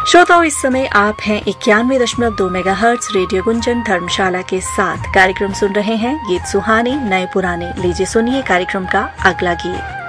श्रोताओं, इस समय आप हैं 91.2 मेगाहर्ट्ज रेडियो गुंजन धर्मशाला के साथ। कार्यक्रम सुन रहे हैं गीत सुहाने नए पुराने। लीजिए सुनिए कार्यक्रम का अगला गीत।